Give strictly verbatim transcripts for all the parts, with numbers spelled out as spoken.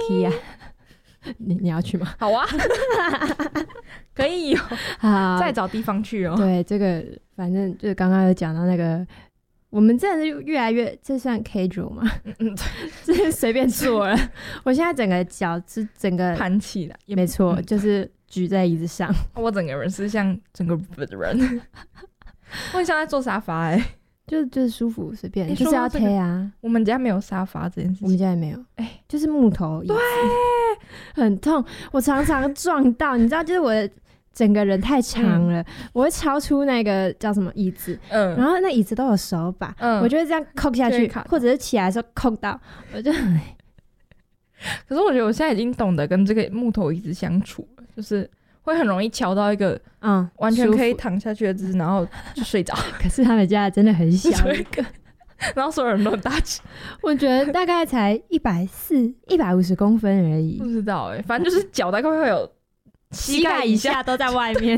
IKEA， 你你要去吗？ 好啊，可以哦， 好， 再找地方去哦。 对，这个反正就是刚刚有讲到那个，我们真的是越来越，这算 casual 吗？ 嗯嗯， 这是随便做了。我现在整个脚是整个盘起来， 没错， 嗯就是举在椅子上。 我整个人是像整个人，我很像在坐沙发哎、欸。 就就是舒服，随便， 欸就是要说到这个推啊。 我们家没有沙发这件事情， 我们家也没有，哎、 哎就是木头椅子，对，很痛，我常常撞到，你知道，就是我的整个人太长了，嗯、我会超出那个叫什么椅子，嗯，然后那椅子都有手把，嗯，我就会这样扣下去，或者是起来的时候扣到，我就很。 可是我觉得我现在已经懂得跟这个木头椅子相处了，就是会很容易瞧到一个嗯完全可以躺下去的姿势，然后就睡着。 可是他们家真的很小一个， 然后所有人都很大只， 我觉得大概才一百四、一百五十公分而已。 不知道哎、欸，反正就是脚大概会有膝盖以下都在外面，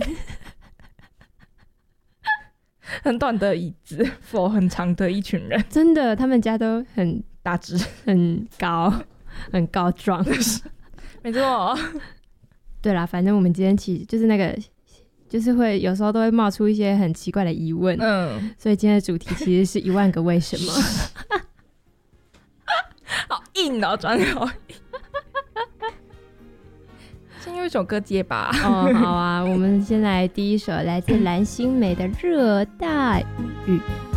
很短的椅子，for 很长的一群人。 真的，他们家都很大只、 很高、很高壮。 没错。 对啦，反正我们今天起就是那个，就是会有时候都会冒出一些很奇怪的疑问，嗯，所以今天的主题其实是一万个为什么。 好硬哦，转得好硬。先用一首歌接吧。 哦，好啊，我们先来第一首来自蓝心湄的《热带雨》。